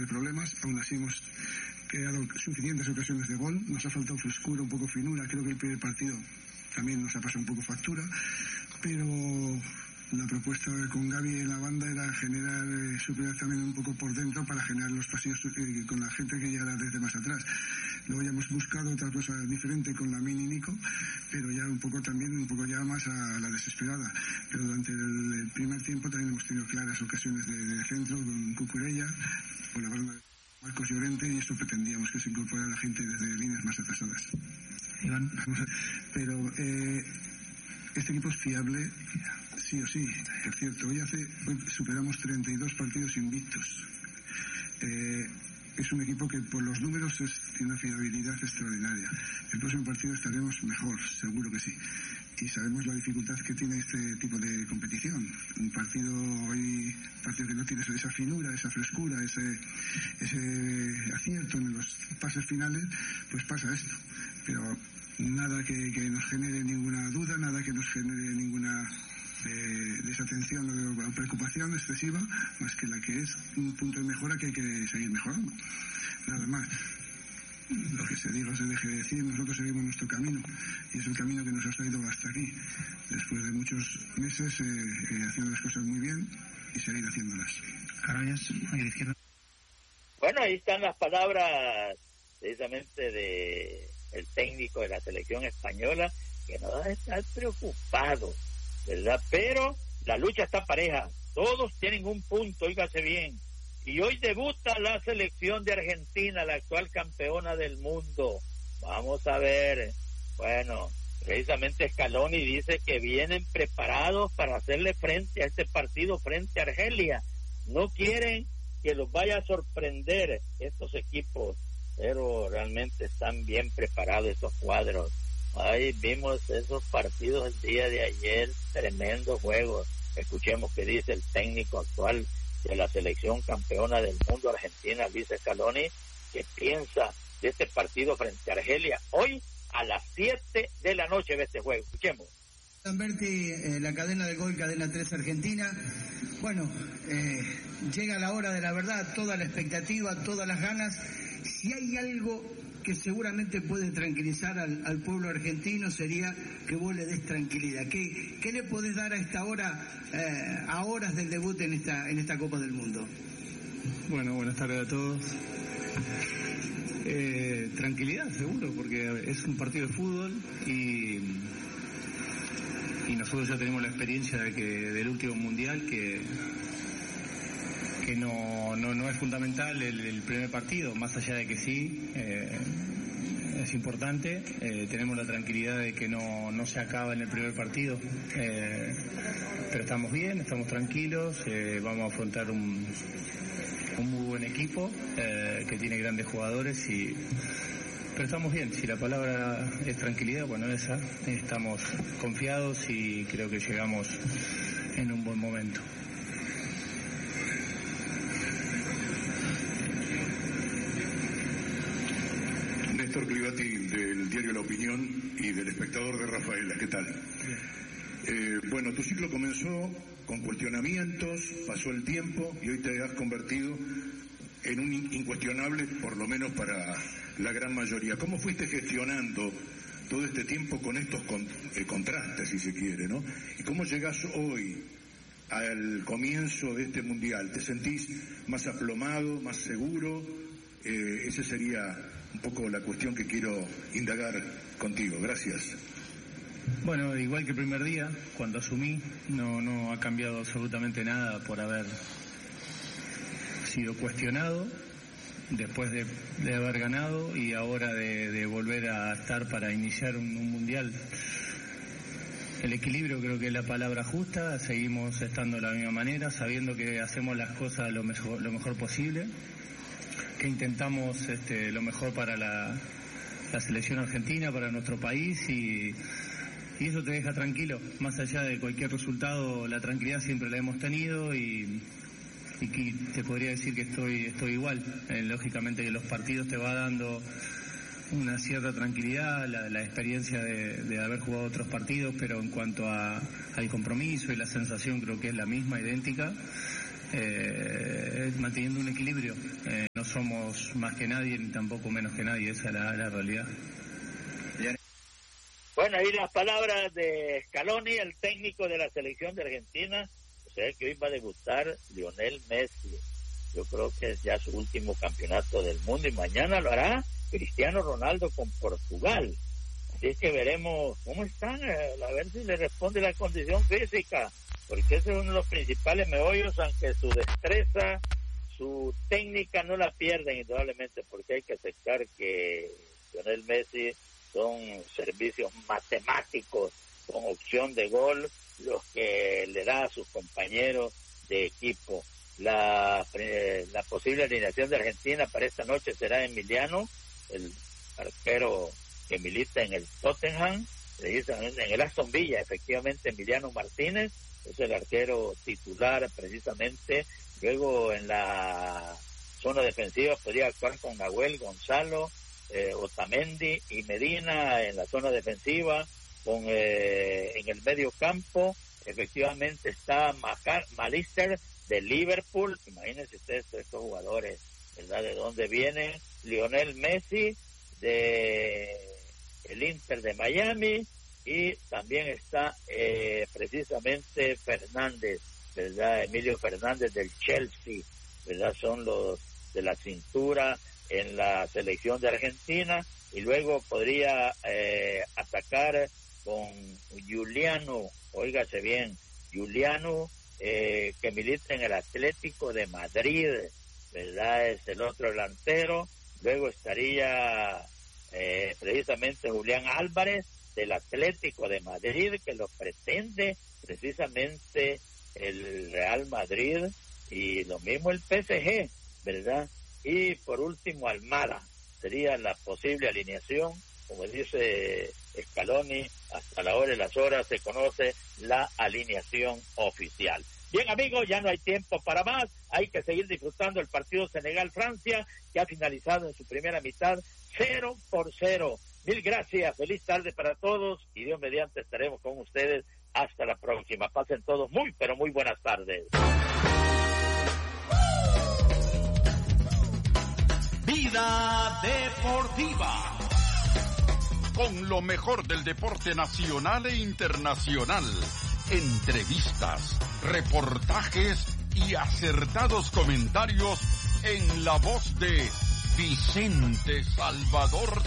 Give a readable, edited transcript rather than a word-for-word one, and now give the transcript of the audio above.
problemas. Aún así hemos creado suficientes ocasiones de gol. Nos ha faltado frescura, un poco finura. Creo que el primer partido también nos ha pasado un poco factura, pero la propuesta con Gavi en la banda era generar superioridad también un poco por dentro para generar los pasillos con la gente que llegara desde más atrás. Luego ya hemos buscado otra cosa diferente con Lamine y Nico, pero ya un poco ya más a la desesperada. Pero durante el primer tiempo también hemos tenido claras ocasiones de centro con Cucurella, con la banda de Marcos Llorente, y eso pretendíamos que se incorporara la gente desde líneas más atrasadas. Iván, pero este equipo es fiable, sí o sí. Por cierto, hoy superamos 32 partidos invictos. Es un equipo que por los números tiene una fiabilidad extraordinaria. El próximo partido estaremos mejor, seguro que sí. Y sabemos la dificultad que tiene este tipo de competición. Un partido que no tiene esa finura, esa frescura, ese acierto en los pases finales, pues pasa esto. Pero nada que nos genere ninguna duda, nada que nos genere ninguna desatención o preocupación excesiva, más que la que es un punto de mejora que hay que seguir mejorando. Nada más. Lo que se diga o se deje de decir, nosotros seguimos nuestro camino, y es el camino que nos ha traído hasta aquí, después de muchos meses haciendo las cosas muy bien y seguir haciéndolas. Bueno, ahí están las palabras precisamente de el técnico de la selección española, que no debe estar preocupado, ¿verdad? Pero la lucha está pareja, todos tienen un punto, óigase bien. Y hoy debuta la selección de Argentina, la actual campeona del mundo. Vamos a ver. Bueno, precisamente Scaloni dice que vienen preparados para hacerle frente a este partido frente a Argelia. No quieren que los vaya a sorprender estos equipos, pero realmente están bien preparados estos cuadros. Ahí vimos esos partidos el día de ayer, tremendos juegos. Escuchemos qué dice el técnico actual de la selección campeona del mundo Argentina, Luis Scaloni, que piensa de este partido frente a Argelia. Hoy a las 7 de la noche ve este juego. Escuchemos. Lamberti, la cadena del gol, cadena 3 Argentina. Bueno, llega la hora de la verdad, toda la expectativa, todas las ganas. Si hay algo que seguramente puede tranquilizar al pueblo argentino, sería que vos le des tranquilidad. ¿Qué le podés dar a esta hora, a horas del debut en esta Copa del Mundo? Bueno, buenas tardes a todos. Tranquilidad, seguro, porque es un partido de fútbol y nosotros ya tenemos la experiencia del último mundial que no es fundamental el primer partido, más allá de que sí, es importante. Tenemos la tranquilidad de que no se acaba en el primer partido, pero estamos bien, estamos tranquilos, vamos a afrontar un muy buen equipo que tiene grandes jugadores, pero estamos bien. Si la palabra es tranquilidad, bueno, estamos confiados y creo que llegamos en un buen momento. Néstor Clivati, del diario La Opinión y del Espectador de Rafaela. ¿Qué tal? Bueno, tu ciclo comenzó con cuestionamientos, pasó el tiempo y hoy te has convertido en un incuestionable, por lo menos para la gran mayoría. ¿Cómo fuiste gestionando todo este tiempo con estos contrastes, si se quiere, ¿no? ¿Y cómo llegás hoy al comienzo de este mundial? ¿Te sentís más aplomado, más seguro? Esa sería un poco la cuestión que quiero indagar contigo. Gracias. Bueno, igual que el primer día, cuando asumí, no ha cambiado absolutamente nada por haber sido cuestionado después de haber ganado y ahora de volver a estar para iniciar un mundial. El equilibrio creo que es la palabra justa. Seguimos estando de la misma manera, sabiendo que hacemos las cosas lo mejor posible, que intentamos lo mejor para la selección argentina, para nuestro país, y eso te deja tranquilo. Más allá de cualquier resultado, la tranquilidad siempre la hemos tenido y que te podría decir que estoy igual. Lógicamente que los partidos te va dando una cierta tranquilidad, la experiencia de haber jugado otros partidos, pero en cuanto al compromiso y la sensación creo que es la misma, idéntica, manteniendo un equilibrio. somos más que nadie ni tampoco menos que nadie, esa es la realidad. Bueno, ahí las palabras de Scaloni, el técnico de la selección de Argentina. O sea que hoy va a debutar Lionel Messi. Yo creo que es ya su último campeonato del mundo y mañana lo hará Cristiano Ronaldo con Portugal. Así es que veremos cómo están, a ver si le responde la condición física, porque ese es uno de los principales meollos, aunque su destreza, su técnica no la pierden indudablemente, porque hay que aceptar que Lionel Messi son servicios matemáticos con opción de gol los que le da a sus compañeros de equipo. La posible alineación de Argentina para esta noche será Emiliano, el arquero que milita en el Tottenham, precisamente en el Aston Villa, efectivamente Emiliano Martínez es el arquero titular precisamente. Luego en la zona defensiva podría actuar con Nahuel, Gonzalo, Otamendi y Medina en la zona defensiva. En el medio campo efectivamente está Malister de Liverpool. Imagínense ustedes estos jugadores, ¿verdad? De dónde vienen. Lionel Messi de el Inter de Miami, y también está precisamente Fernández, ¿verdad? Emilio Fernández del Chelsea, ¿verdad? Son los de la cintura en la selección de Argentina. Y luego podría atacar con Giuliano, óigase bien, Giuliano, que milita en el Atlético de Madrid, ¿verdad? Es el otro delantero. Luego estaría precisamente Julián Álvarez del Atlético de Madrid, que lo pretende precisamente el Real Madrid, y lo mismo el PSG, ¿verdad? Y por último Almada sería la posible alineación. Como dice Scaloni, hasta la hora de las horas se conoce la alineación oficial. Bien, amigos, ya no hay tiempo para más. Hay que seguir disfrutando el partido Senegal-Francia, que ha finalizado en su primera mitad 0-0. Mil gracias, feliz tarde para todos, y Dios mediante estaremos con ustedes hasta la próxima. Pasen todos muy, pero muy buenas tardes. Vida Deportiva, con lo mejor del deporte nacional e internacional. Entrevistas, reportajes y acertados comentarios en la voz de Vicente Salvador